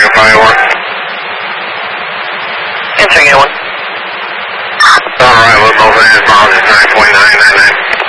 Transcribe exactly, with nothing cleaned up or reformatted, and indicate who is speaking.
Speaker 1: American five one.
Speaker 2: Answering A one.
Speaker 1: All right, we'll go for this bomb. It's nine point nine nine nine.